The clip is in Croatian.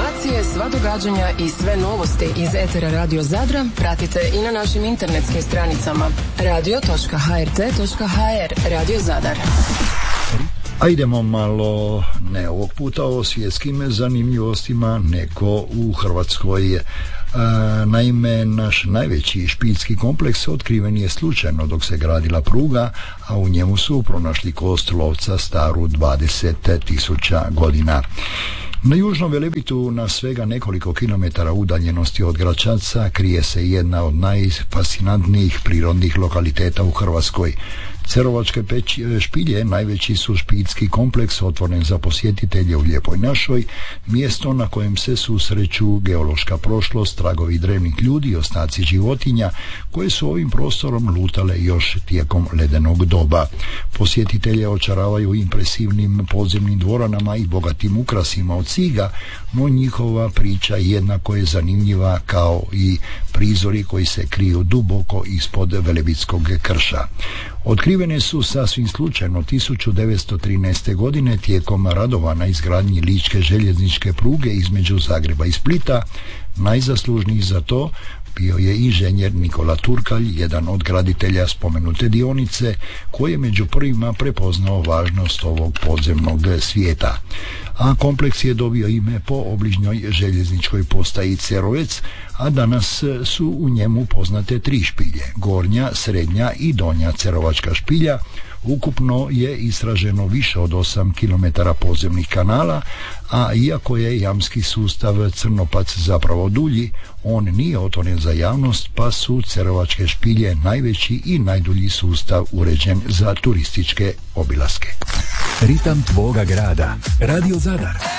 informacije, sva događanja i sve novosti iz etera Radio Zadra pratite i na našim internetskim stranicama radio.hrt.hr. Radio Zadar. A idemo malo, ne ovog puta o svjetskim zanimljivostima, nego u Hrvatskoj. Naime, naš najveći špiljski kompleks otkriven je slučajno dok se gradila pruga, a u njemu su pronašli kost lovca staru 20.000 godina. Na južnom Velebitu, na svega nekoliko kilometara udaljenosti od Gračaca, krije se jedna od najfascinantnijih prirodnih lokaliteta u Hrvatskoj. Cerovačke špilje najveći su špiljski kompleks otvoren za posjetitelje u Lijepoj našoj, mjesto na kojem se susreću geološka prošlost, tragovi drevnih ljudi i ostaci životinja koje su ovim prostorom lutale još tijekom ledenog doba. Posjetitelje očaravaju impresivnim podzemnim dvoranama i bogatim ukrasima od ciga, no njihova priča jednako je zanimljiva kao i prizori koji se kriju duboko ispod Velebitskog krša. Otkrivene su sasvim slučajno 1913. godine tijekom radova na izgradnji ličke željezničke pruge između Zagreba i Splita. Najzaslužniji za to bio je inženjer Nikola Turkalj, jedan od graditelja spomenute dionice, koji je među prvima prepoznao važnost ovog podzemnog svijeta. A kompleks je dobio ime po obližnjoj željezničkoj postaji Cerovec, a danas su u njemu poznate 3 špilje, Gornja, Srednja i Donja Cerovačka špilja. Ukupno je istraženo više od 8 km podzemnih kanala, a iako je jamski sustav Crnopac zapravo dulji, on nije otvoren za javnost, pa su Cerovačke špilje najveći i najdulji sustav uređen za turističke obilaske. Ritam tvoga grada. Radio Zadar.